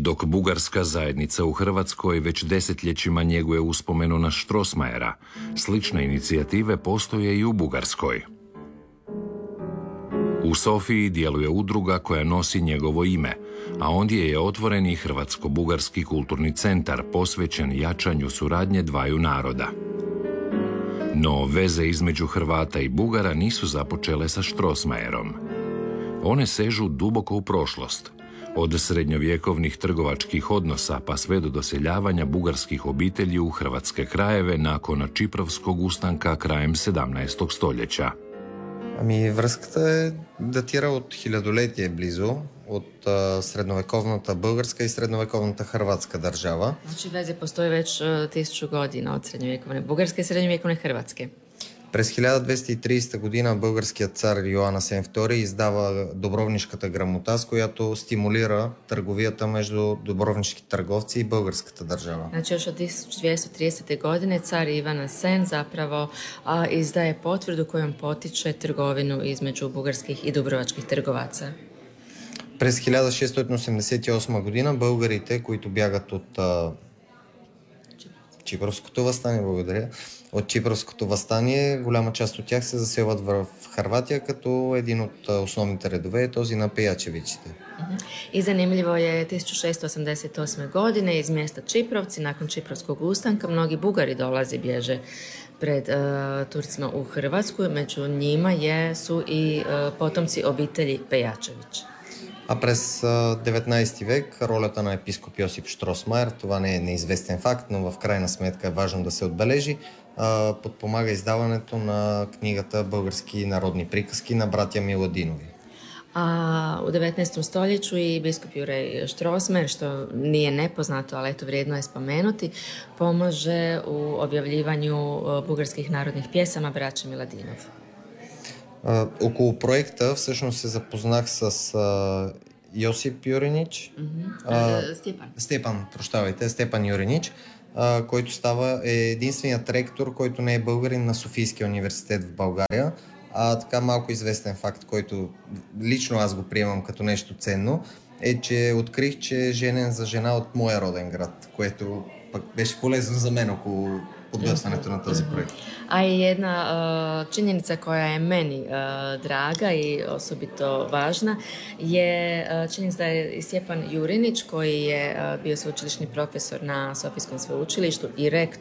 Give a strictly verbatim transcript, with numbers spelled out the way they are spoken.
Dok bugarska zajednica u Hrvatskoj već desetljećima njeguje uspomenu na Strossmayera, slične inicijative postoje i u Bugarskoj. U Sofiji djeluje udruga koja nosi njegovo ime, a ondje je otvoren i Hrvatsko-bugarski kulturni centar posvećen jačanju suradnje dvaju naroda. No veze između Hrvata i Bugara nisu započele sa Strossmayerom. One sežu duboko u prošlost, od srednjovjekovnih trgovačkih odnosa pa sve do doseljavanja bugarskih obitelji u hrvatske krajeve nakon Čiprovskog ustanka krajem sedamnaestog stoljeća. Ами, връзката е датира от хилядолетие близо, от а, средновековната българска и средновековната хърватска държава. Znači veze postoje već uh, tisuću godina od srednjovjekovne Bugarske i srednjovjekovne Hrvatske. През хиляда двеста и тридесета година българският цар Йоан Асен втори издава Добровнишката грамота, с която стимулира търговията между добровнишки търговци и българската държава. Znači još od tisuću dvjesto tridesete. godine car Ivan Asen zapravo a, izdaje potvrdu kojom potiče trgovinu između bugarskih i dubrovačkih trgovaca. През хиляда шестстотин осемдесет и осма година българите, които бягат от а, Чипровското въстание, благодаря, от Чипровското въстание, голяма част от тях се заселват в Хърватия, като един от основните редове е този на Пеjačevićите. I zanimljivo je tisuću šesto osamdeset osme. godine iz mjesta Čiprovci, nakon Čiprovskog ustanka, mnogi Bugari dolaze, bježe pred uh, Turcima u Hrvatsku. Među njima je, su i uh, potomci obitelji Pejačević. А през деветнайсети век ролята на епископ Йосип Штросмайер, това не е неизвестен факт, но в крайна сметка е важно да се отбележи, подпомага издаването на книгата Български народни приказки на братя Миладинови. A u devetnaestom. stoljeću i biskup Juraj Strossmayer, što nije nepoznato, ali eto vrijedno je spomenuti, pomaže u objavljivanju bugarskih narodnih pjesama braće Miladinov. Uh, около проекта всъщност се запознах с uh, Йосип Юринич. Mm-hmm. Uh, Степан. Степан, прощавайте, Степан Юринич, uh, който става е единственият ректор, който не е българин на Софийския университет в България. А така малко известен факт, който лично аз го приемам като нещо ценно, е, че открих, че е женен за жена от моя роден град, което пък беше полезно за мен около podglasането на този проект. A i jedna uh, činjenica koja je meni uh, draga i osobito važna je uh, činjenica da je Stjepan Jurinić, koji je uh, bio sveučilišni profesor na Sofijskom sveučilištu i rektor